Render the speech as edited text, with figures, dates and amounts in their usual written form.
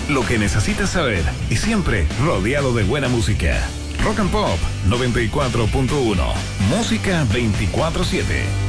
lo que necesitas saber y siempre rodeado de buena música. Rock and Pop 94.1, música 24/7.